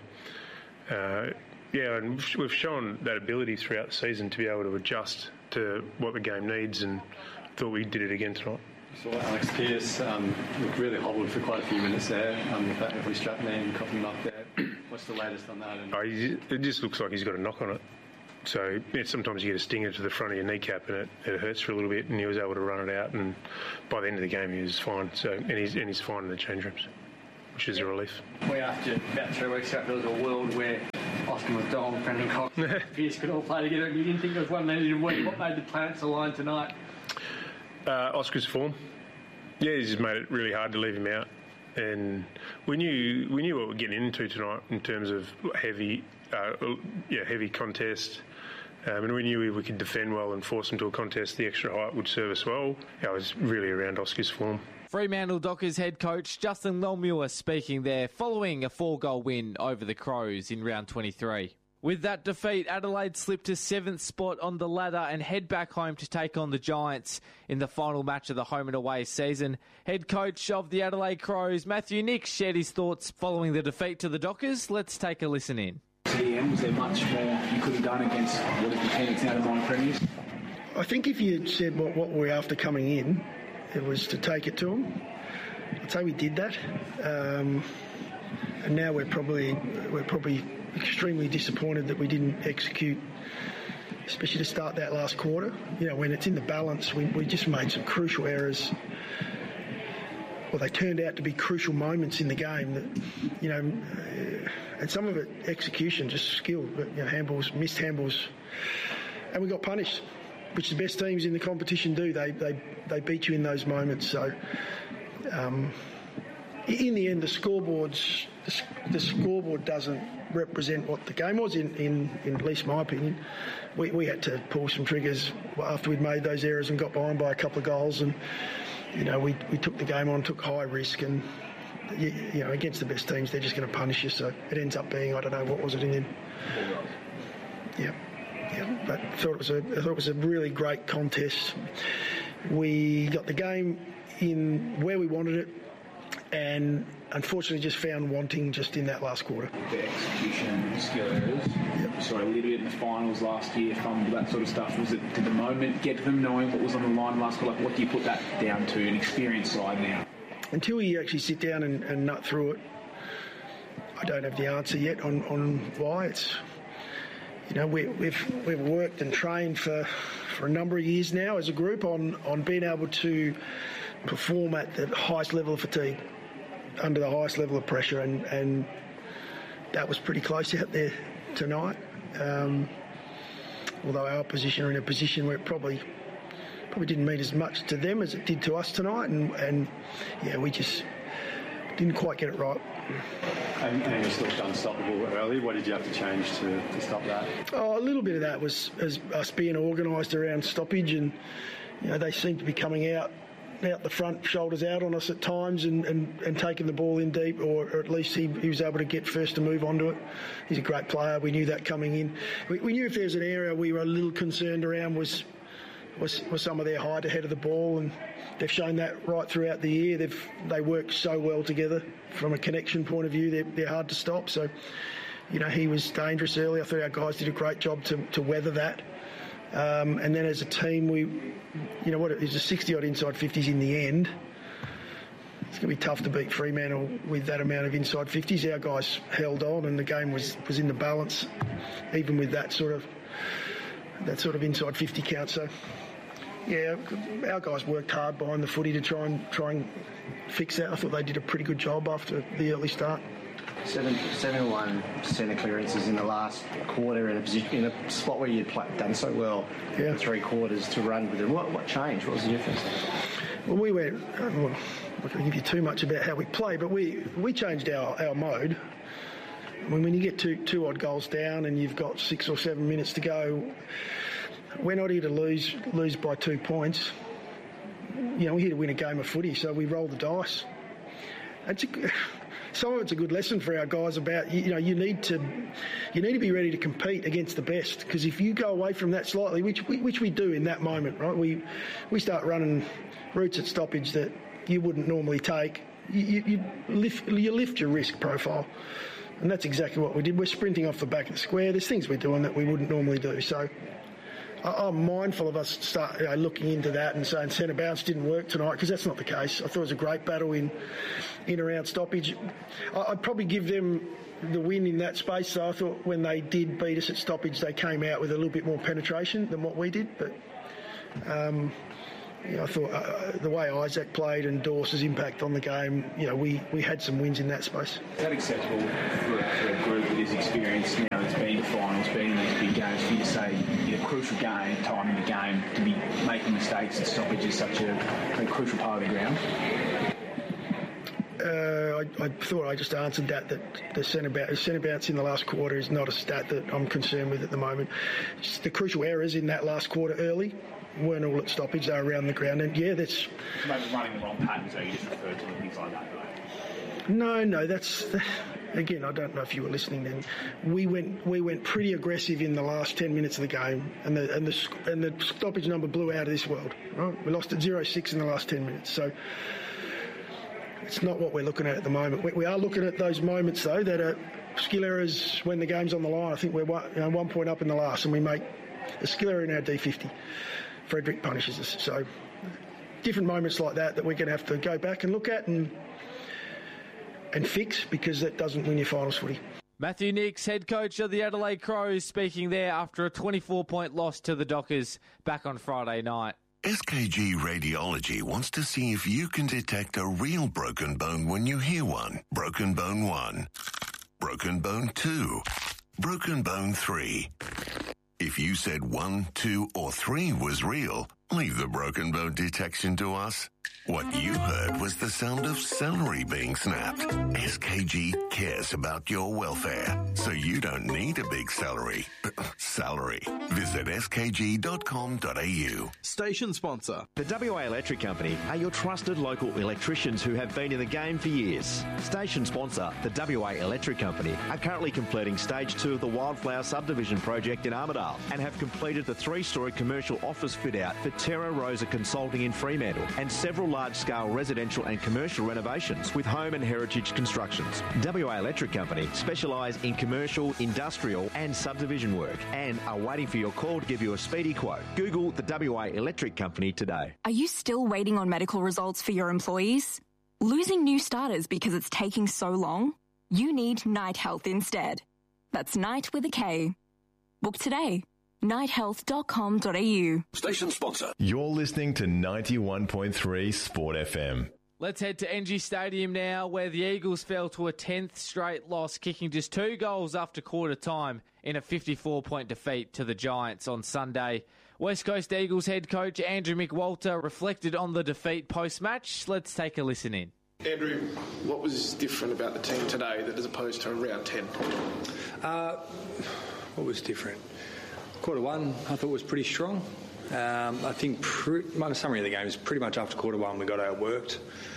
uh, yeah, and we've shown that ability throughout the season to be able to adjust to what the game needs, and thought we did it again tonight. So Alex Pearce um, looked really hobbled for quite a few minutes there. Um, the fact that we strapped man, got him knocked out. What's the latest on that? And oh, it just looks like he's got a knock on it. So yeah, sometimes you get a stinger to the front of your kneecap and it, it hurts for a little bit, and he was able to run it out, and by the end of the game he was fine. So and he's and he's fine in the change rooms, which is a relief. We asked you about three weeks ago if there was a world where Oscar McDonald, Brendan Cox, Pearce could all play together, and you didn't think there was one needed in week. What made the planets align tonight? Uh, Oscar's form. Yeah, he's just made it really hard to leave him out, and we knew we knew what we were getting into tonight in terms of heavy, uh, yeah, heavy contest. Um, and we knew if we could defend well and force them to a contest, the extra height would serve us well. I was really around Oscar's form. Fremantle Dockers head coach Justin Longmuir speaking there following a four-goal win over the Crows in round twenty-three. With that defeat, Adelaide slipped to seventh spot on the ladder and head back home to take on the Giants in the final match of the home and away season. Head coach of the Adelaide Crows, Matthew Nicks, shared his thoughts following the defeat to the Dockers. Let's take a listen in. To the end, was there much more you could have done against what is the Phoenix now to minor premiers? I think if you said what, what we were after coming in, it was to take it to them. I'd say we did that, um, and now we're probably we're probably extremely disappointed that we didn't execute, especially to start that last quarter. You know, when it's in the balance, we, we just made some crucial errors. Well, they turned out to be crucial moments in the game that, you know, uh, and some of it execution, just skill, but, you know, handballs, missed handballs, and we got punished, which the best teams in the competition do. They they they beat you in those moments. So, um, in the end, the scoreboards, the, the scoreboard doesn't represent what the game was. In, in, in at least my opinion, we we had to pull some triggers after we'd made those errors and got behind by a couple of goals, and you know we we took the game on, took high risk, and you, you know against the best teams they're just going to punish you. So it ends up being, I don't know, what was it in the end? Yeah. Yeah, but I thought it was a I thought it was a really great contest. We got the game in where we wanted it, and unfortunately just found wanting just in that last quarter. The execution, the skill errors. Yep. We saw a little bit in the finals last year, fumble, that sort of stuff. Was it, did the moment get to them knowing what was on the line last quarter? Like, what do you put that down to? An experienced side now. Until you actually sit down and, and nut through it, I don't have the answer yet on, on why. It's You know, we, we've we've worked and trained for, for a number of years now as a group on, on being able to perform at the highest level of fatigue, under the highest level of pressure, and, and that was pretty close out there tonight. Um, although our opposition are in a position where it probably probably didn't mean as much to them as it did to us tonight, and, and yeah, we just didn't quite get it right. And, and you still unstoppable early. What did you have to change to, to stop that? Oh, a little bit of that was as us being organised around stoppage, and you know they seemed to be coming out out the front, shoulders out on us at times, and, and, and taking the ball in deep, or, or at least he, he was able to get first to move onto it. He's a great player. We knew that coming in. We, we knew if there was an area we were a little concerned around was was, was some of their height ahead of the ball, and they've shown that right throughout the year. They've they work so well together from a connection point of view. They're, they're hard to stop. So, you know, he was dangerous early. I thought our guys did a great job to, to weather that. Um, and then as a team, we, you know, what it was a sixty odd inside fifties in the end. It's going to be tough to beat Fremantle with that amount of inside fifties. Our guys held on, and the game was, was in the balance, even with that sort of that sort of inside fifty count. So, yeah, our guys worked hard behind the footy to try and try and fix that. I thought they did a pretty good job after the early start. seventy-one percent of clearances in the last quarter in a position, in a spot where you'd play, done so well yeah. for three quarters to run with them. What, what changed? What was the difference? Well, we went. Well, I'm not going to give you too much about how we play, but we we changed our, our mode. I mean, when you get two two odd goals down and you've got six or seven minutes to go, we're not here to lose lose by two points. You know, we're here to win a game of footy, so we roll the dice. It's a, some of it's a good lesson for our guys about, you know, you need to you need to be ready to compete against the best, because if you go away from that slightly, which we, which we do in that moment, right? We we start running routes at stoppage that you wouldn't normally take. You, you, you lift you lift your risk profile, and that's exactly what we did. We're sprinting off the back of the square. There's things we're doing that we wouldn't normally do. So I, I'm mindful of us start you know, looking into that and saying centre bounce didn't work tonight, because that's not the case. I thought it was a great battle in in around stoppage. I, I'd probably give them the win in that space. So I thought when they did beat us at stoppage, they came out with a little bit more penetration than what we did. But um, you know, I thought uh, the way Isaac played and Dawes' impact on the game, you know, we, we had some wins in that space. Is that acceptable for, for a group with this experience, you know, it's been to finals, been in these big games, for you to say in a crucial game, time in the game, to be making mistakes and stoppage is such a, a crucial part of the ground? Uh, I, I thought I just answered that, that the centre bounce, centre bounce in the last quarter is not a stat that I'm concerned with at the moment. Just the crucial errors in that last quarter early weren't all at stoppage, they were around the ground. And yeah, that's... Maybe running the wrong pattern, so you just referred to them, things like that, though. No, no, that's... Again, I don't know if you were listening then. We went we went pretty aggressive in the last ten minutes of the game, and the and the, and the stoppage number blew out of this world. Right? We lost at zero six in the last ten minutes, so... It's not what we're looking at at the moment. We, we are looking at those moments, though, that are skill errors when the game's on the line. I think we're one, you know, one point up in the last, and we make a skill error in our D fifty. Frederick punishes us. So different moments like that that we're going to have to go back and look at and and fix, because that doesn't win your finals footy. Matthew Nicks, head coach of the Adelaide Crows, speaking there after a twenty-four point loss to the Dockers back on Friday night. S K G Radiology wants to see if you can detect a real broken bone when you hear one. Broken bone one. Broken bone two. Broken bone three. If you said one, two, or three was real, leave the broken bone detection to us. What you heard was the sound of celery being snapped. S K G cares about your welfare, so you don't need a big celery. Salary. Visit s k g dot com dot a u. Station sponsor. The W A Electric Company are your trusted local electricians who have been in the game for years. Station sponsor, the W A Electric Company, are currently completing stage two of the Wildflower subdivision project in Armidale and have completed the three-storey commercial office fit-out for Terra Rosa Consulting in Fremantle and several large-scale residential and commercial renovations with Home and Heritage Constructions. W A Electric Company specialise in commercial, industrial and subdivision work and are waiting for your call to give you a speedy quote. Google the W A Electric Company today. Are you still waiting on medical results for your employees? Losing new starters because it's taking so long? You need Night Health instead. That's Night with a K. Book today. night health dot com dot a u. Station sponsor. You're listening to ninety-one point three Sport F M. Let's head to N G Stadium now, where the Eagles fell to a tenth straight loss, kicking just two goals after quarter time in a fifty-four point defeat to the Giants on Sunday. West Coast Eagles head coach Andrew McWalter reflected on the defeat post-match. Let's take a listen in. Andrew, what was different about the team today that as opposed to round ten? Uh, what was different? Quarter one, I thought was pretty strong. Um, I think pre- my summary of the game is pretty much after quarter one we got outworked,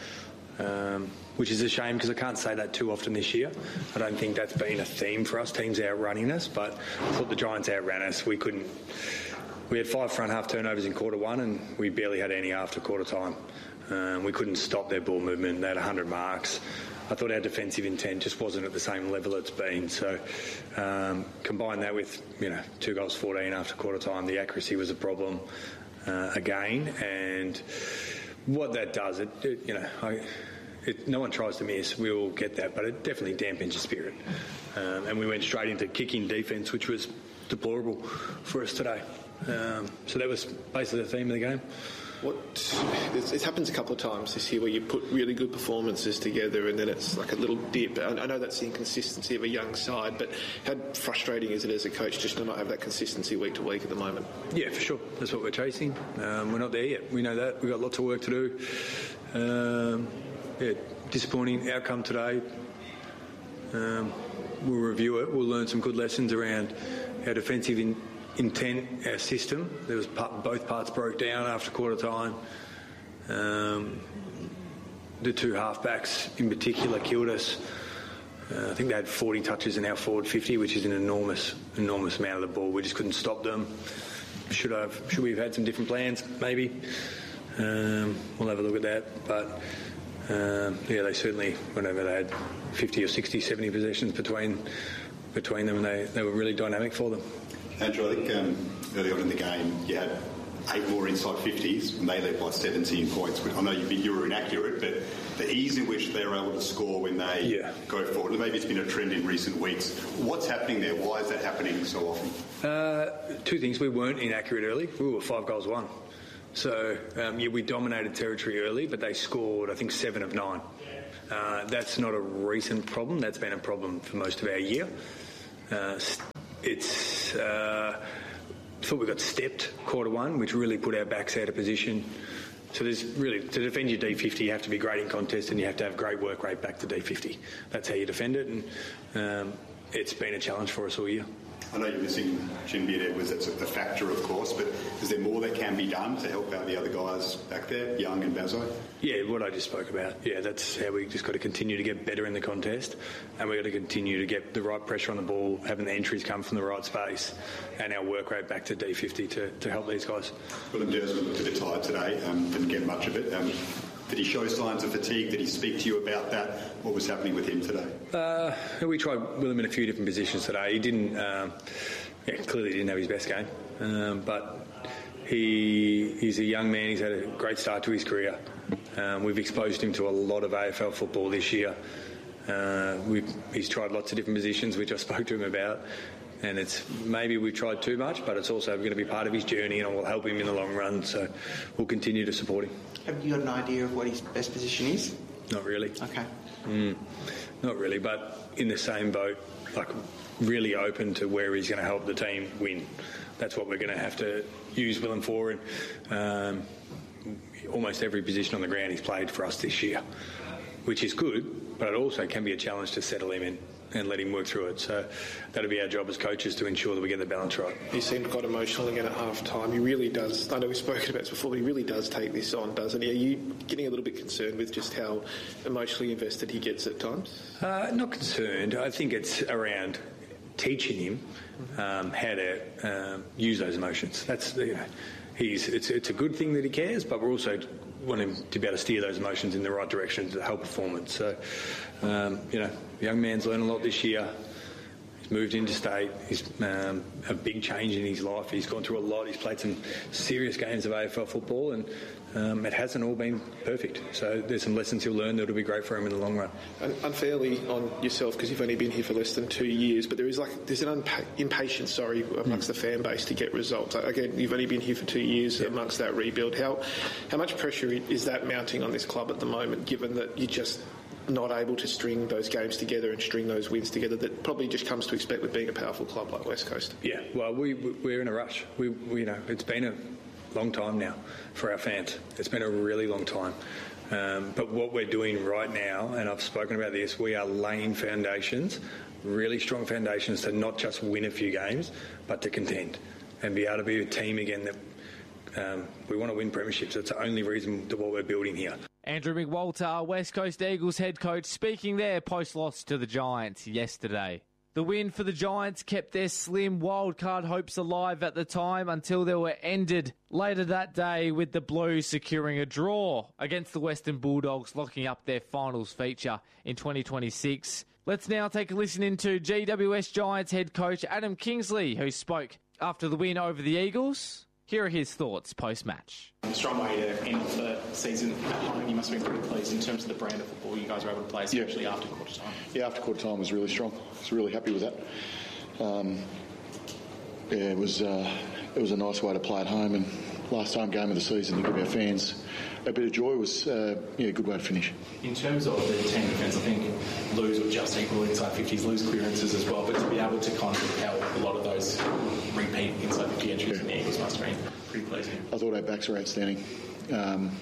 um, which is a shame because I can't say that too often this year. I don't think that's been a theme for us, teams outrunning us, but I thought the Giants outran us. We couldn't. We had five front half turnovers in quarter one and we barely had any after quarter time. Um, we couldn't stop their ball movement. They had one hundred marks. I thought our defensive intent just wasn't at the same level it's been. So um, combine that with, you know, two goals fourteen after quarter time, the accuracy was a problem uh, again. And what that does, it, it you know, I, it, no one tries to miss. We all get that, but it definitely dampens your spirit. Um, and we went straight into kicking defence, which was deplorable for us today. Um, so that was basically the theme of the game. What it happens a couple of times this year where you put really good performances together and then it's like a little dip. I know that's the inconsistency of a young side, but how frustrating is it as a coach just to not have that consistency week to week at the moment? Yeah, for sure. That's what we're chasing. Um, we're not there yet. We know that. We've got lots of work to do. Um, yeah, disappointing outcome today. Um, we'll review it. We'll learn some good lessons around our defensive in, intent, our system. There was part, both parts broke down after quarter time. Um, the two halfbacks in particular killed us. Uh, I think they had forty touches in our forward fifty, which is an enormous, enormous amount of the ball. We just couldn't stop them. Should have, should we have had some different plans? Maybe. Um, we'll have a look at that. But um, yeah, they certainly, whenever they had fifty or sixty, seventy possessions between between them, and they, they were really dynamic for them. Andrew, I think um, early on in the game you had eight more inside fifties and they led by seventeen points. I know you, you were inaccurate, but the ease in which they're able to score when they yeah. go forward, maybe it's been a trend in recent weeks. What's happening there? Why is that happening so often? Uh, two things. We weren't inaccurate early. We were five goals one. So, um, yeah, we dominated territory early, but they scored, I think, seven of nine. Uh, that's not a recent problem. That's been a problem for most of our year. Uh, it's... Uh, I thought we got stepped quarter one, which really put our backs out of position. So there's really, to defend your D fifty, you have to be great in contest and you have to have great work rate back to D fifty. That's how you defend it, and um, it's been a challenge for us all year. I know you're missing Jinbir Edwards, that's a factor, of course, but is there more that can be done to help out the other guys back there, Young and Bazzo? Yeah, what I just spoke about. Yeah, that's how we just got to continue to get better in the contest, and we've got to continue to get the right pressure on the ball, having the entries come from the right space, and our work rate back to D fifty to, to help these guys. Willem Dersman looked a bit tired today, um, didn't get much of it. Um, Did he show signs of fatigue? Did he speak to you about that? What was happening with him today? Uh, we tried Willem in a few different positions today. He didn't, um, yeah, clearly didn't have his best game, um, but he he's a young man. He's had a great start to his career. Um, we've exposed him to a lot of A F L football this year. Uh, we've, he's tried lots of different positions, which I spoke to him about. And it's maybe we've tried too much, but it's also going to be part of his journey and it will help him in the long run. So we'll continue to support him. Have you got an idea of what his best position is? Not really. Okay. Mm, not really, but in the same boat, like really open to where he's going to help the team win. That's what we're going to have to use Willem for. And um, almost every position on the ground he's played for us this year, which is good, but it also can be a challenge to settle him in and let him work through it. So that'll be our job as coaches to ensure that we get the balance right. He seemed quite emotional again at half time. He really does. I know we've spoken about this before, but he really does take this on, doesn't he? Are you getting a little bit concerned with just how emotionally invested he gets at times? Uh, not concerned. I think it's around teaching him um, how to um, use those emotions. That's you know, he's it's it's a good thing that he cares, but we're also want him to be able to steer those emotions in the right direction to help performance. So, um, you know, the young man's learned a lot this year. He's moved interstate. He's um, a big change in his life. He's gone through a lot. He's played some serious games of A F L football, and um, it hasn't all been perfect. So there's some lessons he'll learn that'll be great for him in the long run. Unfairly on yourself, because you've only been here for less than two years, but there is like there's an unpa- impatience, sorry, amongst mm. the fan base to get results. Again, you've only been here for two years yeah. amongst that rebuild. How how much pressure is that mounting on this club at the moment, given that you just not able to string those games together and string those wins together that probably just comes to expect with being a powerful club like West Coast? Yeah, well, we, we're in a rush. We, we, you know, it's been a long time now for our fans. It's been a really long time. Um, but what we're doing right now, and I've spoken about this, we are laying foundations, really strong foundations to not just win a few games, but to contend and be able to be a team again that um, we want to win premierships. That's the only reason to what we're building here. Andrew McWalter, West Coast Eagles head coach, speaking there post-loss to the Giants yesterday. The win for the Giants kept their slim wildcard hopes alive at the time until they were ended later that day with the Blues securing a draw against the Western Bulldogs, locking up their finals feature in twenty twenty-six. Let's now take a listen into G W S Giants head coach Adam Kingsley, who spoke after the win over the Eagles. Here are his thoughts post-match. A strong way to end off the season at home. You must have been pretty pleased in terms of the brand of football you guys were able to play, especially yeah. after quarter time. Yeah, after quarter time was really strong. I was really happy with that. Um, yeah, it was uh, it was a nice way to play at home, and last time game of the season to give our fans a bit of joy was uh, yeah, a good way to finish. In terms of the team defence, I think Lose were just equal inside fifties, Lose clearances as well, but to be able to kind of help a lot of those repeat inside fifty entries in the Eagles must have been pretty pleasing. I thought our backs were outstanding. Um,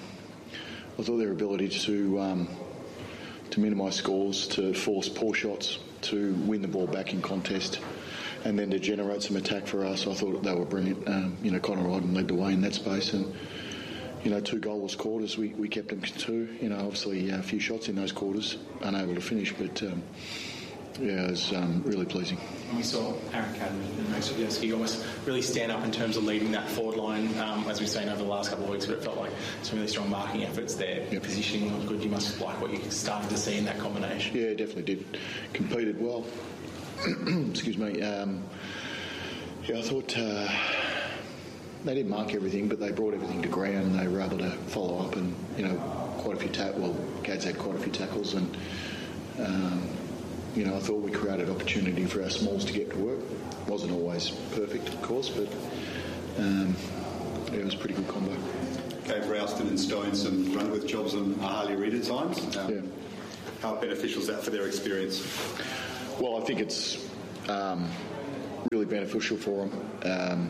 I thought their ability to um, to minimise scores, to force poor shots, to win the ball back in contest, and then to generate some attack for us, I thought they were brilliant. Um, you know, Connor Ryden led the way in that space, and you know, two goalless quarters, we, we kept them to two. You know, obviously a few shots in those quarters, unable to finish, but um, yeah, it was um, really pleasing. And we saw Aaron Cadman and Max Sobiewski almost really stand up in terms of leading that forward line, um, as we've seen over the last couple of weeks, but it felt like some really strong marking efforts there. Yep. Positioning looked good. You must like what you started to see in that combination. Yeah, definitely did. Competed well. Excuse me. Um, Yeah, I thought uh, they didn't mark everything, but they brought everything to ground and they were able to follow up and, you know, quite a few tackles. Well, Gads had quite a few tackles and, um, you know, I thought we created opportunity for our smalls to get to work. Wasn't always perfect, of course, but um, yeah, it was a pretty good combo. Gave Ralston and Stone some run with jobs on Harley Reid at times. Um, yeah. How beneficial is that for their experience? Well, I think it's um, really beneficial for them. Um,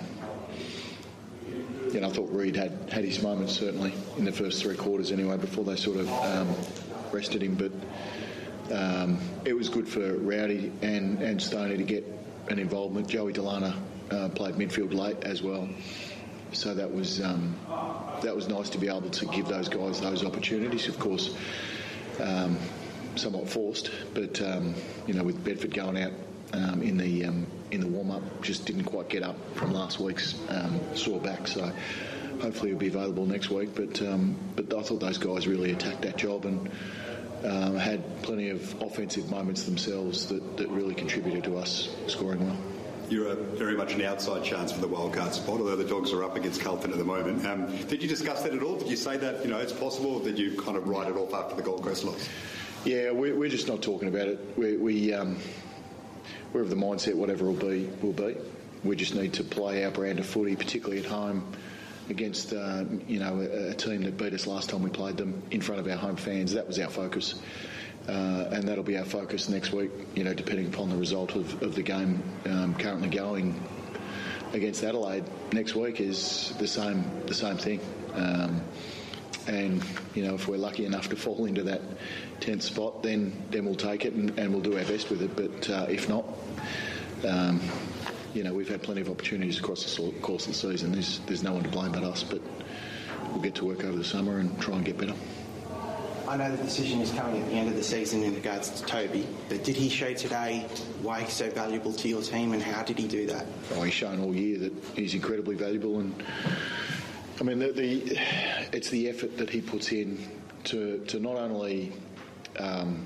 you know, I thought Reid had, had his moments, certainly, in the first three quarters anyway, before they sort of um, rested him. But um, it was good for Rowdy and, and Stoney to get an involvement. Joey Delana uh, played midfield late as well. So that was um, that was nice to be able to give those guys those opportunities. Of course, um, somewhat forced, but um, you know, with Bedford going out um, in the um, in the warm up, just didn't quite get up from last week's um, sore back. So hopefully he'll be available next week. But um, but I thought those guys really attacked that job and um, had plenty of offensive moments themselves that, that really contributed to us scoring well. You're a, very much an outside chance for the wildcard spot, although the Dogs are up against Carlton at the moment. Um, did you discuss that at all? Did you say that, you know, it's possible, or did you kind of write it off after the Gold Coast loss? Yeah, we're, we're just not talking about it. We, we um, we're of the mindset whatever will be, will be. We just need to play our brand of footy, particularly at home, against uh, you know a, a team that beat us last time we played them in front of our home fans. That was our focus. Uh, and that'll be our focus next week, you know, depending upon the result of, of the game um, currently going against Adelaide next week is the same the same thing. Um, and, you know, if we're lucky enough to fall into that tenth spot, then then we'll take it and, and we'll do our best with it. But uh, if not, um, you know, we've had plenty of opportunities across the course of the season. There's, there's no one to blame but us, but we'll get to work over the summer and try and get better. I know the decision is coming at the end of the season in regards to Toby, but did he show today why he's so valuable to your team, and how did he do that? Oh, he's shown all year that he's incredibly valuable, and I mean the, the it's the effort that he puts in to to not only um,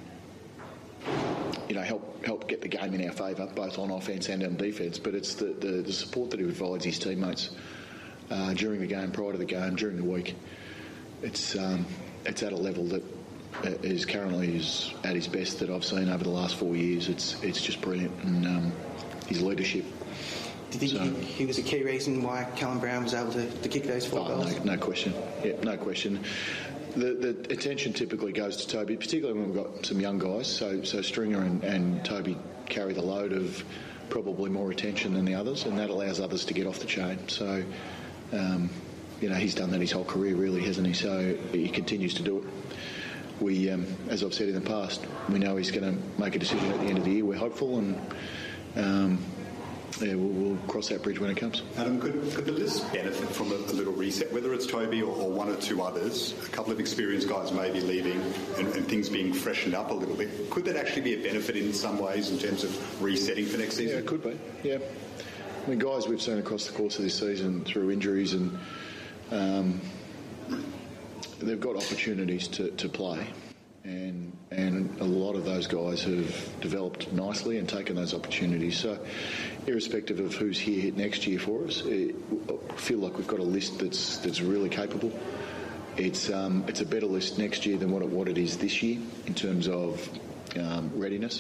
you know help help get the game in our favour, both on offence and on defence, but it's the, the, the support that he provides his teammates uh, during the game, prior to the game, during the week. It's um, it's at a level that is currently is at his best that I've seen over the last four years. It's it's just brilliant, and um, his leadership. Do you think so, he, he was a key reason why Callum Brown was able to, to kick those four oh, goals? No, no question. Yeah, no question. The the attention typically goes to Toby, particularly when we've got some young guys. So so Stringer and, and Toby carry the load of probably more attention than the others, and that allows others to get off the chain. So. Um, You know, he's done that his whole career, really, hasn't he? So he continues to do it. We, um, as I've said in the past, we know he's going to make a decision at the end of the year. We're hopeful, and um, yeah, we'll, we'll cross that bridge when it comes. Adam, could, could the list benefit from a, a little reset, whether it's Toby or, or one or two others? A couple of experienced guys may be leaving, and, and things being freshened up a little bit. Could that actually be a benefit in some ways in terms of resetting for next season? Yeah, it could be. Yeah, I mean, guys we've seen across the course of this season through injuries and. Um, they've got opportunities to, to play, and and a lot of those guys have developed nicely and taken those opportunities. So, irrespective of who's here next year for us, it, I feel like we've got a list that's that's really capable. It's um, it's a better list next year than what it, what it is this year in terms of um, readiness,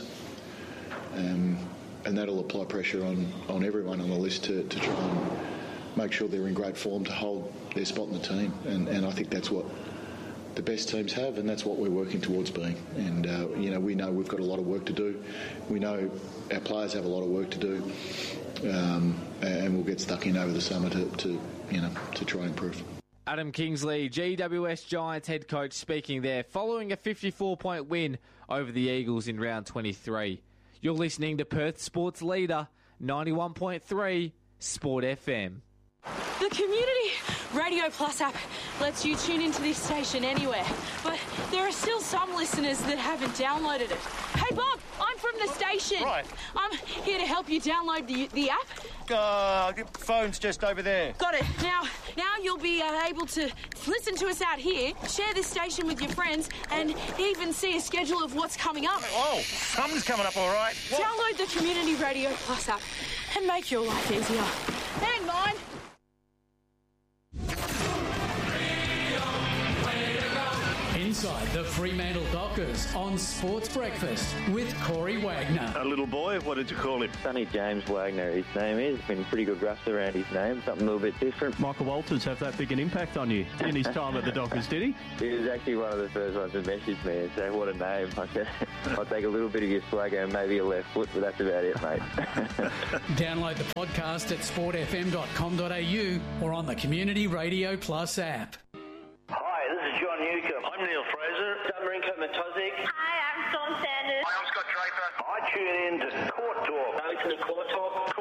um, and that'll apply pressure on, on everyone on the list to, to try and make sure they're in great form to hold their spot in the team, and, and I think that's what the best teams have, and that's what we're working towards being. And uh, you know, we know we've got a lot of work to do. We know our players have a lot of work to do, um, and we'll get stuck in over the summer to, to you know to try and improve. Adam Kingsley, G W S Giants head coach, speaking there following a fifty-four point win over the Eagles in round twenty-three. You're listening to Perth Sports Leader ninety-one point three Sport F M. The Community Radio Plus app lets you tune into this station anywhere, but there are still some listeners that haven't downloaded it. Hey Bob, I'm from the station. Right. I'm here to help you download the, the app. Uh, phone's just over there. Got it. Now, now you'll be uh, able to listen to us out here, share this station with your friends, and even see a schedule of what's coming up. Oh, something's coming up all right. What? Download the Community Radio Plus app and make your life easier. And mine. Inside the Fremantle Dockers on Sports Breakfast with Corey Wagner. A little boy, what did you call him? Sonny James Wagner, his name is. Been pretty good rust around his name, something a little bit different. Michael Walters have that big an impact on you in his time at the Dockers, did he? He was actually one of the first ones to message me and say, what a name. I said, I'll take a little bit of your swagger and maybe your left foot, but that's about it, mate. Download the podcast at sport f m dot com dot a u or on the Community Radio Plus app. Hi, this is John Newcomb. I'm Neil Fraser. I'm Rinko Matozic. Hi, I'm Storm Sanders. Hi, I'm Scott Draper. I tune in to Court Talk. I listen to Court Talk.